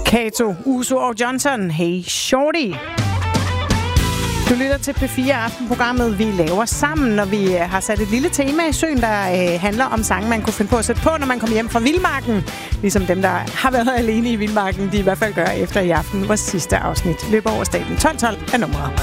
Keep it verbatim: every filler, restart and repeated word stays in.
Kato, Uso og Johnson. Hey Shorty. Du lytter til P fire Aftenprogrammet, vi laver sammen, og vi har sat et lille tema i søen, der øh, handler om sange, man kunne finde på at sætte på, når man kommer hjem fra vildmarken. Ligesom dem, der har været alene i vildmarken, de i hvert fald gør efter i aften, vores sidste afsnit løber over staten. tolv tolv er nummeret.